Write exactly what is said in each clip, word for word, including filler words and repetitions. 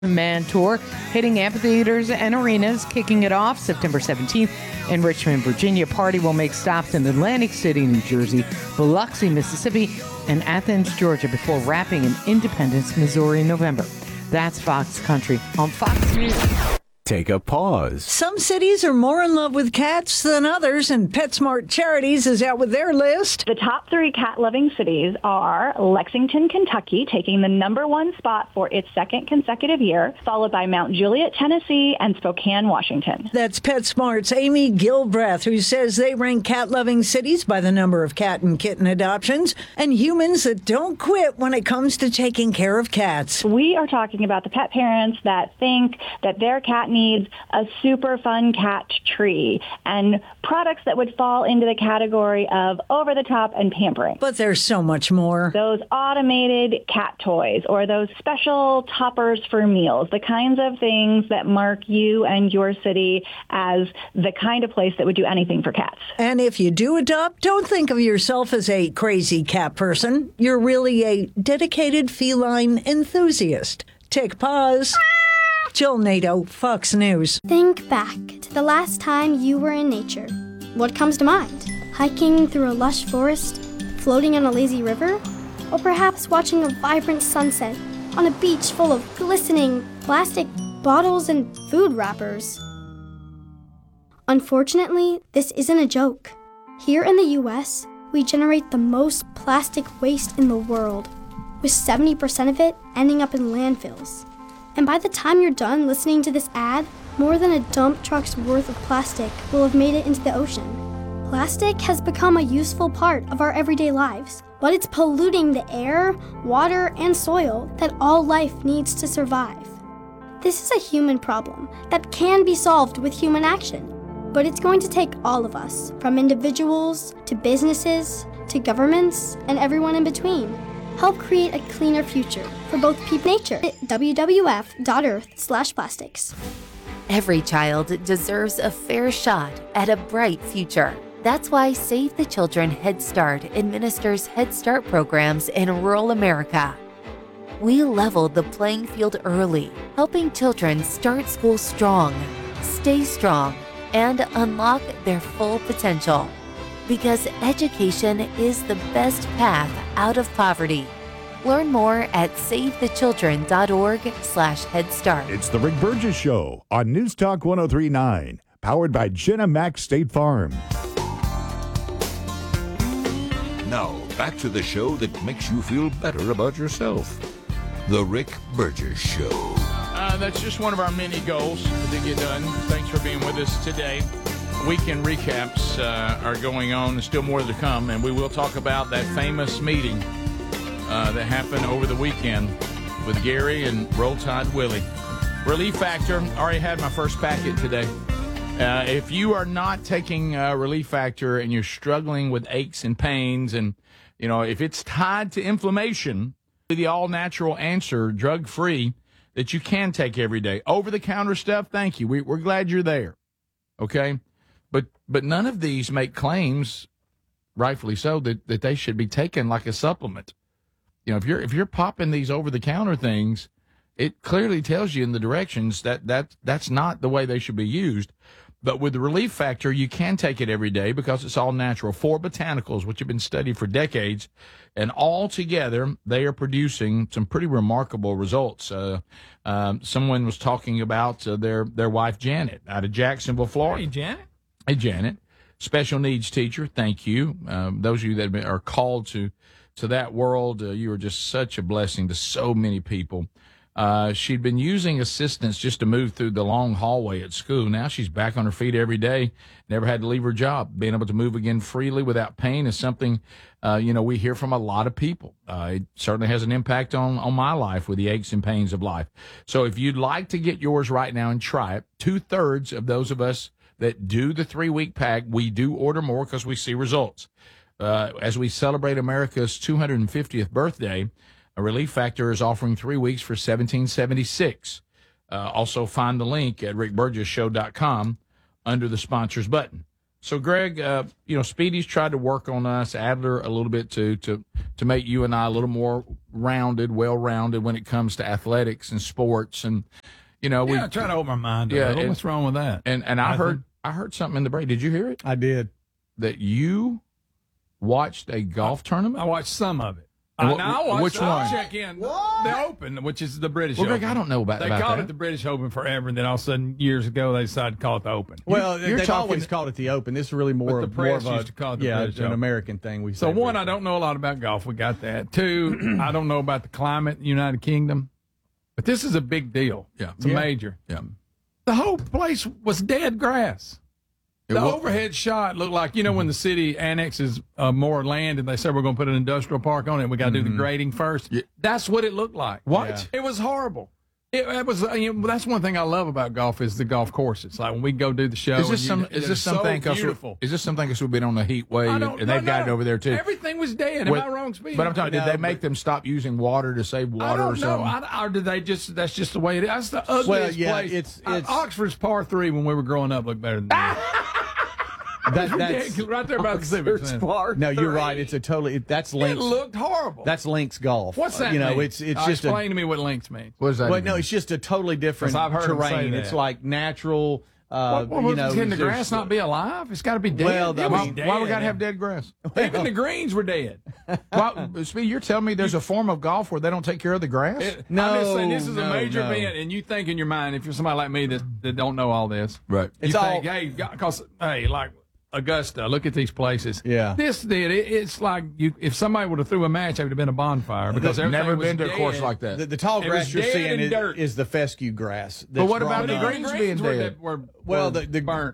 Man Tour, hitting amphitheaters and arenas, kicking it off September seventeenth in Richmond, Virginia. Party will make stops in Atlantic City, New Jersey, Biloxi, Mississippi, and Athens, Georgia, before wrapping in Independence, Missouri in November. That's Fox Country on Fox News. Take a pause. Some cities are more in love with cats than others, and PetSmart Charities is out with their list. The top three cat-loving cities are Lexington, Kentucky, taking the number one spot for its second consecutive year, followed by Mount Juliet, Tennessee, and Spokane, Washington. That's PetSmart's Amy Gilbreth, who says they rank cat-loving cities by the number of cat and kitten adoptions and humans that don't quit when it comes to taking care of cats. We are talking about the pet parents that think that their cat needs a super fun cat tree and products that would fall into the category of over-the-top and pampering. But there's so much more. Those automated cat toys or those special toppers for meals, the kinds of things that mark you and your city as the kind of place that would do anything for cats. And if you do adopt, don't think of yourself as a crazy cat person. You're really a dedicated feline enthusiast. Take pause. Jill Nato, Fox News. Think back to the last time you were in nature. What comes to mind? Hiking through a lush forest? Floating on a lazy river? Or perhaps watching a vibrant sunset on a beach full of glistening plastic bottles and food wrappers? Unfortunately, this isn't a joke. Here in the U S, we generate the most plastic waste in the world, with seventy percent of it ending up in landfills. And by the time you're done listening to this ad, more than a dump truck's worth of plastic will have made it into the ocean. Plastic has become a useful part of our everyday lives, but it's polluting the air, water, and soil that all life needs to survive. This is a human problem that can be solved with human action, but it's going to take all of us, from individuals to businesses to governments and everyone in between. Help create a cleaner future for both people and nature at w w f dot earth slash plastics. Every child deserves a fair shot at a bright future. That's why Save the Children Head Start administers Head Start programs in rural America. We leveled the playing field early, helping children start school strong, stay strong, and unlock their full potential. Because education is the best path out of poverty. Learn more at save the children dot org slash head start. It's the Rick Burgess Show on News Talk one oh three point nine, powered by Jenna Mack State Farm. Now, back to the show that makes you feel better about yourself. The Rick Burgess Show. Uh, that's just one of our many goals to get done. Thanks for being with us today. Weekend recaps uh, are going on, and still more to come, and we will talk about that famous meeting uh, that happened over the weekend with Gary and Roll Tide Willie. Relief Factor, already had my first packet today. Uh, if you are not taking uh, Relief Factor and you're struggling with aches and pains, and you know if it's tied to inflammation, the all-natural answer, drug-free, that you can take every day. Over-the-counter stuff, thank you. We, we're glad you're there, okay? But but none of these make claims, rightfully so, that, that they should be taken like a supplement. You know, if you're if you're popping these over-the-counter things, it clearly tells you in the directions that, that that's not the way they should be used. But with the Relief Factor, you can take it every day because it's all natural. Four botanicals, which have been studied for decades, and all together, they are producing some pretty remarkable results. Uh, um, someone was talking about uh, their, their wife, Janet, out of Jacksonville, Florida. Hey, Janet. Hey, Janet. Special needs teacher, thank you. Um, those of you that have been, are called to, to that world, uh, you are just such a blessing to so many people. Uh, she'd been using assistance just to move through the long hallway at school. Now she's back on her feet every day, never had to leave her job. Being able to move again freely without pain is something, uh, you know, we hear from a lot of people. Uh, it certainly has an impact on, on my life with the aches and pains of life. So if you'd like to get yours right now and try it, two-thirds of those of us that do the three-week pack, we do order more because we see results. Uh, as we celebrate America's two hundred fiftieth birthday, a Relief Factor is offering three weeks for seventeen seventy-six. Uh, also, find the link at rick burgess show dot com under the sponsors button. So, Greg, uh, you know, Speedy's tried to work on us, Adler a little bit too, to to make you and I a little more rounded, well-rounded when it comes to athletics and sports, and you know, yeah, we try to open my mind. A yeah, little. and, What's wrong with that? And and I Nothing. heard I heard something in the break. Did you hear it? I did. That you watched a golf tournament. I watched some of it. And I, what- now I watched, which I'll one? check in the Open, which is the British Well, Greg, Open. I don't know about They about called that. it the British Open forever, and then all of a sudden, years ago, they decided to call it the Open. Well, You're they've talking- always called it the Open. This is really more, But the more press of a used to call it the yeah, British an Open. American thing. We So, say one, British. I don't know a lot about golf. We got that. Two, I don't know about the climate in the United Kingdom. But this is a big deal. Yeah. It's a Yeah. major. Yeah. The whole place was dead grass. It The wa- overhead shot looked like, you know, when the city annexes uh, more land and they say we're going to put an industrial park on it, we got to do the grading first. Yeah. That's what it looked like. What? Yeah. It was horrible. It, it was. uh, You know, that's one thing I love about golf is the golf courses. Like when we go do the show. Is this and some? you, Is it's this so something? Cause beautiful. is this something? Because we've been on a heat wave, I and don't- they've no, got it no. over there too. Everything was dead. Am With- I wrong, Speed? But I'm talking. Did No, they make but- them stop using water to save I water don't or know. something? I, or did they just? That's just the way it is. That's the ugliest Well, yeah, place. it's- Uh, it's- Oxford's par three when we were growing up looked better than that. That, that's right there by the Civic Center. no, you're right. It's a totally that's It links. looked horrible. That's links golf. What's that You know, mean? it's it's Uh, just a explain to me what links means. What does that? Well, mean? no, it's just a totally different 'Cause I've heard 'em say terrain. that. It's like natural. Uh, What, what, you know, can the there's- grass not be alive? It's got to be dead. Well, It I was mean- dead. Why we got to have dead grass? Even the greens were dead. Why, Speedy, you're telling me there's a form of golf where they don't take care of the grass? It- No, I'm just saying this is a no, major no. event, and you think in your mind, if you're somebody like me that, that don't know all this, Right. you It's think, all- hey, because hey, like Augusta, look at these places. Yeah. This did it, it's like you. If somebody would have threw a match, it would have been a bonfire because I've everything never was been to a dead. course like that. The, the tall It grass was you're dead seeing and is, dirt. is the fescue grass. But what that's about grown the up. greens being were, dead? Were, Well, were the- the- burnt.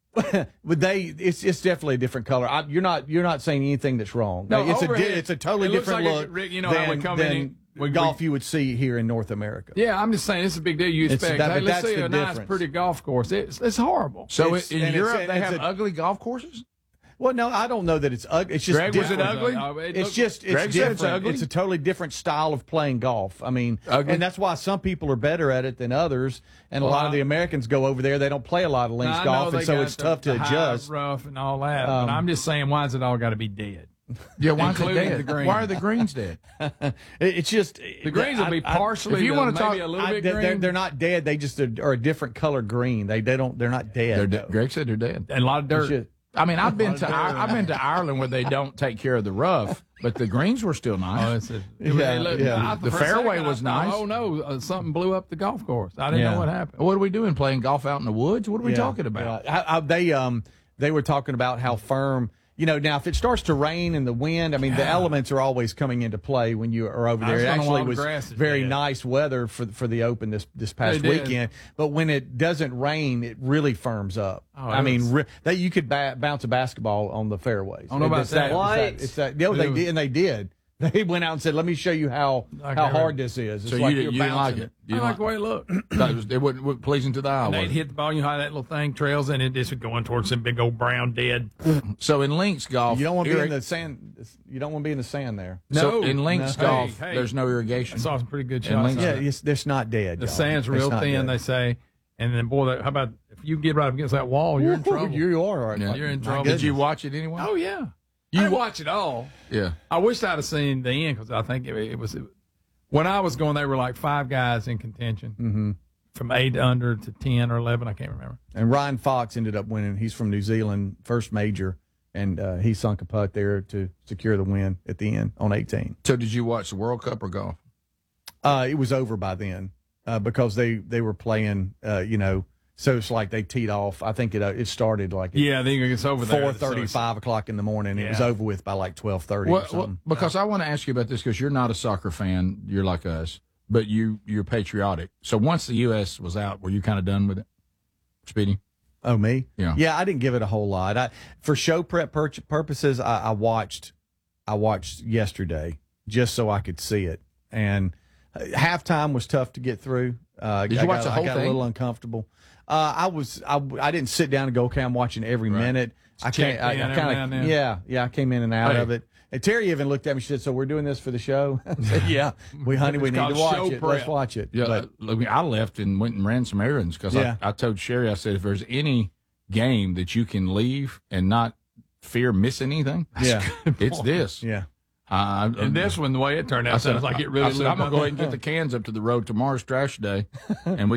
But they, it's it's definitely a different color. I, you're not you're not saying anything that's wrong. No, it's a overhead, di- it's a totally it looks different like it- look Rick, you know how we than, come in than and we- golf we- you would see here in North America. Yeah, I'm just saying it's a big deal. You It's expect, that- hey, but let's that's see the a nice, difference. pretty golf course. It's it's horrible. So It's- in and it's- Europe, and they it's have a- ugly golf courses? Well, no, I don't know that it's ugly. It's just Greg, was it different. ugly? Uh, it It's looked- just it's Greg said different. it's ugly? It's a totally different style of playing golf. I mean, Ugly? and that's why some people are better at it than others. And Well, a lot of I- the Americans go over there. They don't play a lot of links Now, I know golf, they and so got it's the- tough to the high adjust. rough and all that. Um, but I'm just saying, why is it all got to be dead? Yeah, why is it Including dead? the greens. Why are the greens dead? It- it's just The greens will be I- I- partially. if you uh, wanna maybe talk- a little I- bit they're, green, they're, they're not dead. They just are, are a different color green. They they don't. They're not dead. They're though. dead. Greg said they're dead. and a lot of It's dirt. just- I mean, I've been to I, I've been to Ireland where they don't take care of the rough, but the greens were still Oh, nice. it's a, Yeah, hey, look, yeah. I- The for a fairway second, I was thought, nice. Oh no, uh, something blew up the golf course. I didn't Yeah. know what happened. What are we doing? Playing golf out in the woods? What are we Yeah, talking about? yeah. I, I, they um they were talking about how firm. You know, now if it starts to rain and the wind, I mean, the elements are always coming into play when you are over I there. was It gonna actually walk was grass is very dead. nice weather for for the Open this this past They did. weekend. But when it doesn't rain, it really firms up. Oh, I it mean, was- re- that you could ba- bounce a basketball on the fairways. I don't know about It's that. that. It's that. It's that. Yeah, they It was- did, and they did. They went out and said, "Let me show you how I how can't hard this is." It's So like you, you're did, you didn't like bouncing it? You I didn't like the way it looked. That was, it wasn't, wasn't pleasing to the eye. And was they'd it? hit the ball, you know how that little thing trails, and it just going towards some big old brown dead. So in links golf, You don't want to be in irri- the sand. You don't want to be in the sand there. So No. in links No. golf, Hey, hey. there's no I irrigation. saw some pretty good And shots. links- Yeah, on it. it's, it's not dead. The y'all. sand's It's real not thin, dead. they say. And then, boy, that, how about if you get right up against that wall, you're in Woo, trouble. You are. Right. Yeah. You're in My trouble. Did you goodness. watch it anyway? Oh yeah, you I watch it all. Yeah. I wish I'd have seen the end because I think it, it was when I was going. They were like five guys in contention, Mm-hmm. from eight under to ten or eleven. I can't remember. And Ryan Fox ended up winning. He's from New Zealand, first major, and uh, he sunk a putt there to secure the win at the end on eighteen. So did you watch the World Cup or golf? Uh, it was over by then uh, because they, they were playing, uh, you know, so it's like they teed off. I think it uh, it started like at Yeah, I think it's over there. four thirty, five o'clock in the morning. It was Yeah. over with by like twelve thirty Well, or something. well, because I want to ask you about this because you're not a soccer fan. You're like us, but you you're patriotic. So once the U S was out, were you kind of done with it, Speedy? Oh, me? Yeah. Yeah, I didn't give it a whole lot. I, for show prep pur- purposes, I, I watched I watched yesterday just so I could see it. And uh, halftime was tough to get through. Uh, Did I you watch got, the whole I got thing? a little uncomfortable. Uh, I was I, I didn't sit down and go, okay, I'm watching every Right. minute. I check can't. I, in I every now and kind then. of yeah yeah. I came in and out Hey. of it. And Terry even looked at me. She said, "So we're doing this for the show?" I said, "Yeah, we honey, we It's need to called watch show it. prep. Let's watch it." Yeah. But I, I left and went and ran some errands because Yeah. I, I told Sherry, I said, if there's any game that you can leave and not fear missing anything, Yeah. it's this. Yeah. Uh, And this one, the way it turned out, I said, sounds like it really I said, lived I'm going up to go to- ahead and get the cans up to the road. Tomorrow's trash day, and we